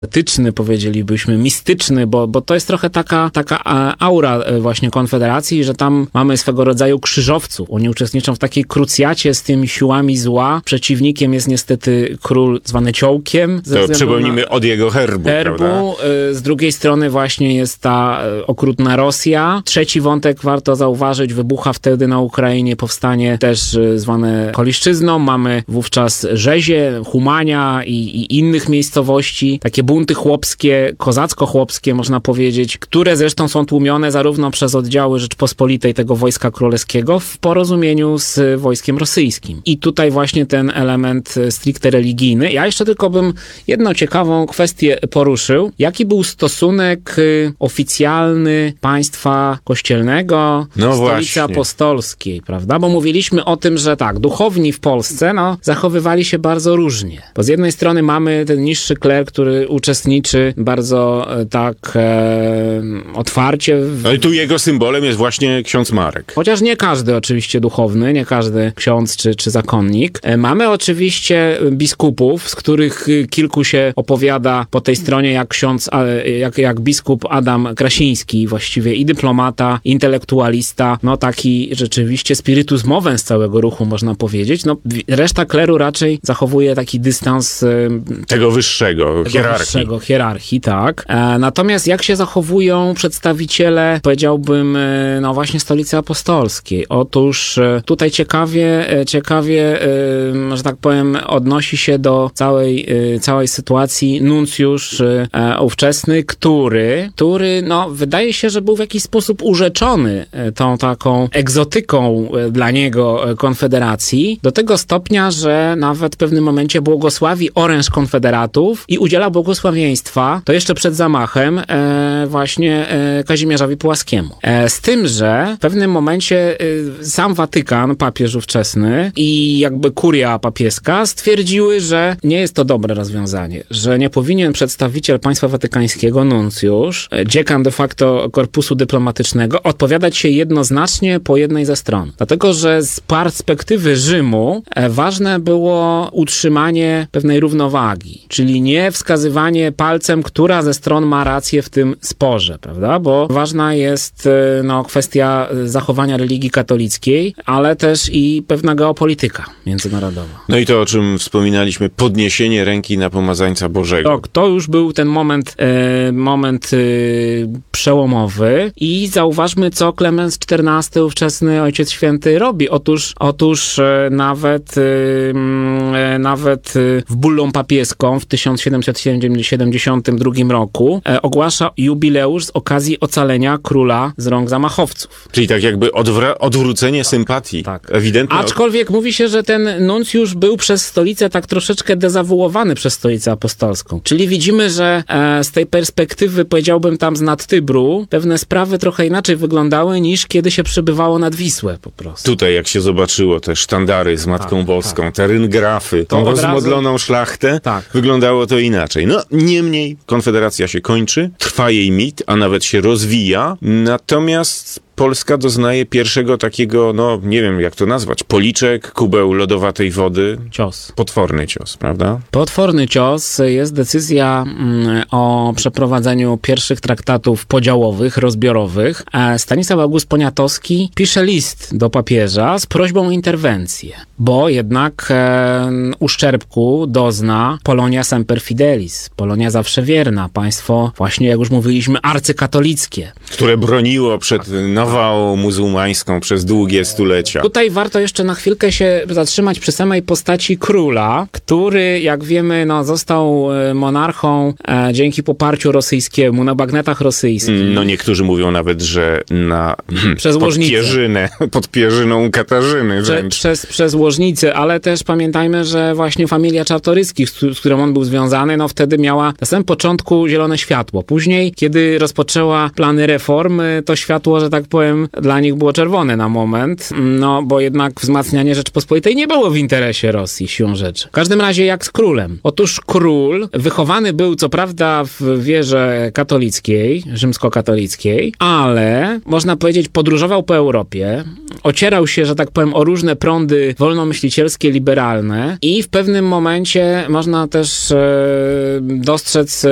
etyczny, powiedzielibyśmy, mistyczny, bo to jest trochę taka aura właśnie Konfederacji, że tam mamy swego rodzaju krzyżowców. Oni uczestniczą w takiej krucjacie z tymi siłami zła. Przeciwnikiem jest niestety król zwany Ciołkiem. To przypomnijmy od jego herbu, prawda? Z drugiej strony właśnie jest ta okrutna Rosja. Trzeci wątek warto zauważyć, wybucha wtedy na Ukrainie powstanie też zwane Koliszczyzną. Mamy wówczas Rzezie, Humania i innych miejscowości. Takie bunty chłopskie, kozacko-chłopskie można powiedzieć, które zresztą są tłumione zarówno przez oddziały Rzeczpospolitej tego wojska królewskiego w porozumieniu z wojskiem rosyjskim. I tutaj właśnie ten element stricte religijny. Ja jeszcze tylko bym jedną ciekawą kwestię poruszył. Jaki był stosunek oficjalny państwa kościelnego, stolicy apostolskiej, prawda? Bo mówiliśmy o tym, że tak, duchowni w Polsce zachowywali się bardzo różnie. Bo z jednej strony mamy ten niższy kler, który uczestniczy bardzo tak otwarcie. No i tu jego symbolem jest właśnie ksiądz Marek. Chociaż nie każdy oczywiście duchowny, nie każdy ksiądz czy zakonnik. Mamy oczywiście biskupów, z których kilku się opowiada po tej stronie jak ksiądz, jak biskup Adam Krasiński, właściwie i dyplomata, intelektualista, taki rzeczywiście spiritus movens całego ruchu, można powiedzieć. Reszta kleru raczej zachowuje taki dystans tego wyższego, hierarchii, tak. Natomiast jak się zachowują przedstawiciele, powiedziałbym, właśnie Stolicy Apostolskiej? Otóż tutaj ciekawie, że tak powiem, odnosi się do całej sytuacji nuncjusz ówczesny, który wydaje się, że był w jakiś sposób urzeczony tą taką egzotyką dla niego Konfederacji, do tego stopnia, że nawet w pewnym momencie błogosławi oręż konfederatów i udziela błogosławieństwa, to jeszcze przed zamachem, właśnie Kazimierzowi Pułaskiemu. Z tym, że w pewnym momencie sam Watykan, papież ówczesny i jakby kuria papieska stwierdziły, że nie jest to dobre rozwiązanie, że nie powinien przedstawiciel państwa watykańskiego, nuncjusz, dziekan de facto korpusu dyplomatycznego, odpowiadać się jednoznacznie po jednej ze stron. Dlatego, że z perspektywy Rzymu ważne było utrzymanie pewnej równowagi, czyli nie wskazywanie palcem, która ze stron ma rację w tym sporze, prawda? Bo ważna jest kwestia zachowania religii katolickiej, ale też i pewna geopolityka międzynarodowa. No i to, o czym wspominaliśmy, podniesienie ręki na Pomazańca Bożego. To już był ten moment przełomowy i zauważmy, co Klemens XIV, ówczesny Ojciec Święty, robi. Otóż nawet w bullą papieską w 1772 roku ogłasza jubileusz z okazji ocalenia króla z rąk zamachowców. Czyli tak jakby odwrócenie sympatii. Tak. Ewidentnie. Aczkolwiek mówi się, że ten nuncjusz był przez stolicę tak troszeczkę dezawuowany przez Stolicę Apostolską. Czyli widzimy, że z tej perspektywy, powiedziałbym tam z nad Tybru, pewne sprawy trochę inaczej wyglądały niż kiedy się przybywało nad Wisłę po prostu. Tutaj jak się zobaczyło te sztandary z Matką Boską, te ryngrafy, tą rozmodloną szlachtę, wyglądało to inaczej. Niemniej Konfederacja się kończy, trwa jej mit, a nawet się rozwija, natomiast Polska doznaje pierwszego takiego, nie wiem jak to nazwać, policzek, kubeł lodowatej wody. Cios. Potworny cios, prawda? Potworny cios. Jest decyzja o przeprowadzeniu pierwszych traktatów podziałowych, rozbiorowych. Stanisław August Poniatowski pisze list do papieża z prośbą o interwencję, bo jednak uszczerbku dozna Polonia semper fidelis, Polonia zawsze wierna, państwo właśnie, jak już mówiliśmy, arcykatolickie. Które broniło przed nawałą muzułmańską przez długie stulecia. Tutaj warto jeszcze na chwilkę się zatrzymać przy samej postaci króla, który, jak wiemy, został monarchą dzięki poparciu rosyjskiemu na bagnetach rosyjskich. Niektórzy mówią nawet, że przez pod Pierzyną Katarzyny przez Łożnicę, ale też pamiętajmy, że właśnie familia Czartoryskich, z którą on był związany, wtedy miała na samym początku zielone światło. Później, kiedy rozpoczęła plany reformy, to światło, że tak powiem, dla nich było czerwone na moment, no bo jednak wzmacnianie Rzeczypospolitej nie było w interesie Rosji, siłą rzeczy. W każdym razie jak z królem. Otóż król wychowany był co prawda w wierze katolickiej, rzymskokatolickiej, ale można powiedzieć podróżował po Europie, ocierał się, że tak powiem, o różne prądy wolnomyślicielskie, liberalne i w pewnym momencie można też dostrzec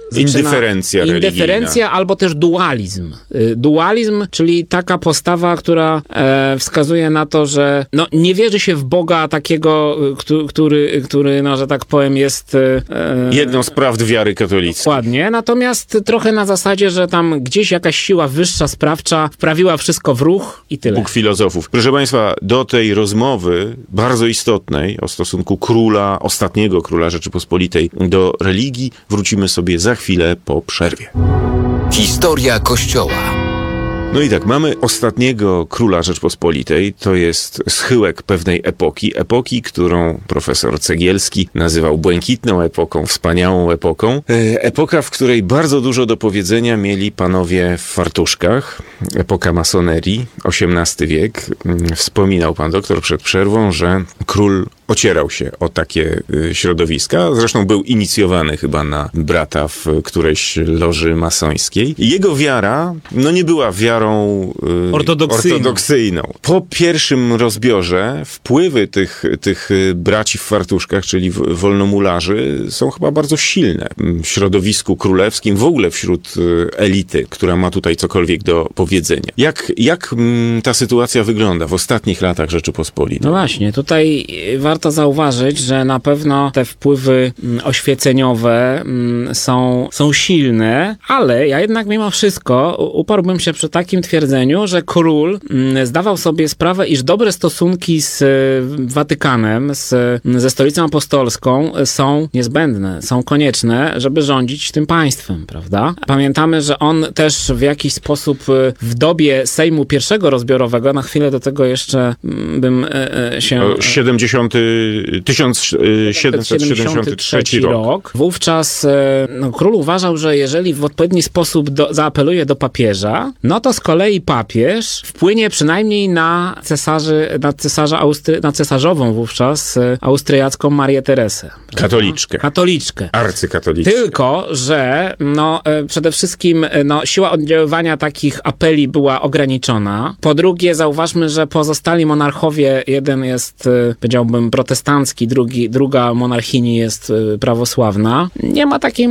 Indyferencja albo też dualizm. Dualizm, czyli taka postawa, która wskazuje na to, że no, nie wierzy się w Boga takiego, który no, że tak powiem, jest... jedną z prawd wiary katolickiej. Dokładnie, natomiast trochę na zasadzie, że tam gdzieś jakaś siła wyższa, sprawcza wprawiła wszystko w ruch i tyle. Bóg filozofów. Proszę Państwa, do tej rozmowy bardzo istotnej o stosunku króla, ostatniego króla Rzeczypospolitej do religii wrócimy sobie za chwilę po przerwie. Historia Kościoła. No i tak, mamy ostatniego króla Rzeczpospolitej, to jest schyłek pewnej epoki, którą profesor Cegielski nazywał błękitną epoką, wspaniałą epoką. Epoka, w której bardzo dużo do powiedzenia mieli panowie w fartuszkach, epoka masonerii, XVIII wiek. Wspominał pan doktor przed przerwą, że król ocierał się o takie środowiska, zresztą był inicjowany chyba na brata w którejś loży masońskiej. Jego wiara, no nie była wiarą ortodoksyjną. Po pierwszym rozbiorze wpływy tych braci w fartuszkach, czyli wolnomularzy, są chyba bardzo silne w środowisku królewskim, w ogóle wśród elity, która ma tutaj cokolwiek do powiedzenia. Jak ta sytuacja wygląda w ostatnich latach Rzeczypospolitej? No właśnie, tutaj warto zauważyć, że na pewno te wpływy oświeceniowe są silne, ale ja jednak mimo wszystko uparłbym się przy takim twierdzeniu, że król zdawał sobie sprawę, iż dobre stosunki z Watykanem, ze Stolicą Apostolską są niezbędne, są konieczne, żeby rządzić tym państwem, prawda? Pamiętamy, że on też w jakiś sposób w dobie Sejmu pierwszego rozbiorowego, na chwilę do tego jeszcze bym się... 1773 rok. Wówczas król uważał, że jeżeli w odpowiedni sposób zaapeluje do papieża, no to z kolei papież wpłynie przynajmniej na cesarzową wówczas austriacką Marię Teresę. Katoliczkę. Arcykatoliczkę. Tylko, że przede wszystkim siła oddziaływania takich apeli była ograniczona. Po drugie, zauważmy, że pozostali monarchowie, jeden jest, powiedziałbym, protestancki, druga monarchini jest prawosławna. Nie ma takiej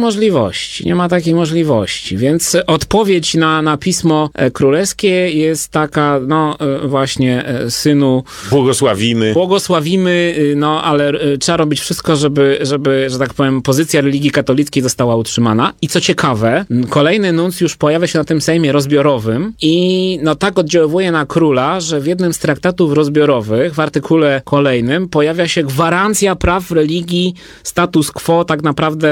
możliwości. Więc odpowiedź na pismo królewskie jest taka, właśnie, synu... Błogosławimy, ale trzeba robić wszystko, żeby, że tak powiem, pozycja religii katolickiej została utrzymana. I co ciekawe, kolejny nuncjusz pojawia się na tym Sejmie rozbiorowym i tak oddziaływuje na króla, że w jednym z traktatów rozbiorowych, w artykule kolejnym, pojawia się gwarancja praw religii, status quo tak naprawdę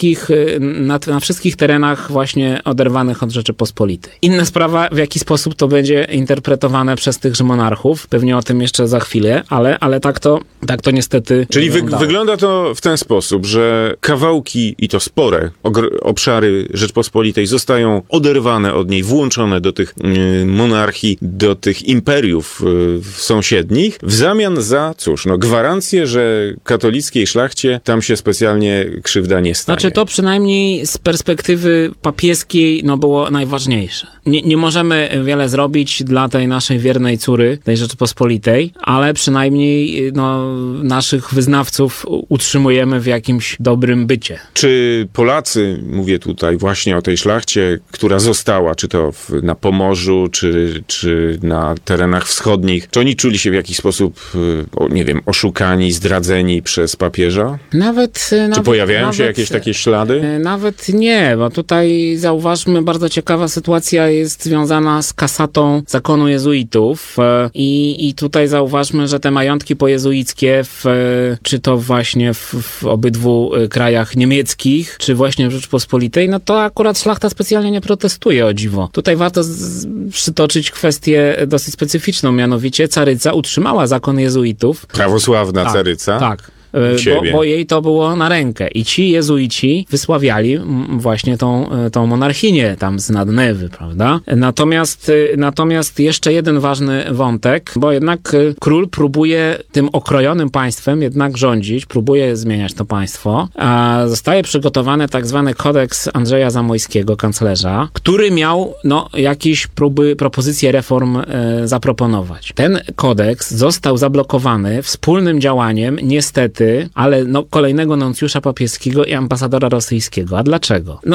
na wszystkich terenach właśnie oderwanych od Rzeczypospolitej. Inna sprawa, w jaki sposób to będzie interpretowane przez tychże monarchów. Pewnie o tym jeszcze za chwilę, ale tak to niestety... Czyli wygląda to w ten sposób, że kawałki, i to spore obszary Rzeczpospolitej zostają oderwane od niej, włączone do tych monarchii, do tych imperiów sąsiednich, w zamian za, gwarancję, że katolickiej szlachcie tam się specjalnie krzywda nie stanie. Znaczy to przynajmniej z perspektywy papieskiej było najważniejsze. Nie możemy wiele zrobić dla tej naszej wiernej córy, tej Rzeczypospolitej, ale przynajmniej naszych wyznawców utrzymujemy w jakimś dobrym bycie. Czy Polacy, mówię tutaj właśnie o tej szlachcie, która została, czy to na Pomorzu, czy na terenach wschodnich, czy oni czuli się w jakiś sposób, oszukani, zdradzeni przez papieża? Czy pojawiają się jakieś takie ślady? Nawet nie, bo tutaj zauważmy, bardzo ciekawa sytuacja jest związana z kasatą zakonu jezuitów i tutaj zauważmy, że te majątki pojezuickie czy to właśnie w obydwu krajach niemieckich, czy właśnie w Rzeczypospolitej, to akurat szlachta specjalnie nie protestuje, o dziwo. Tutaj warto przytoczyć kwestię dosyć specyficzną, mianowicie caryca utrzymała zakon jezuitów. Prawosławna caryca. Tak. bo jej to było na rękę. I ci jezuici wysławiali właśnie tą monarchinię tam z Nadnewy, prawda? Natomiast jeszcze jeden ważny wątek, bo jednak król próbuje tym okrojonym państwem jednak rządzić, próbuje zmieniać to państwo, a zostaje przygotowany tak zwany kodeks Andrzeja Zamojskiego, kanclerza, który miał jakieś propozycje reform zaproponować. Ten kodeks został zablokowany wspólnym działaniem, niestety, ale kolejnego nuncjusza papieskiego i ambasadora rosyjskiego. A dlaczego?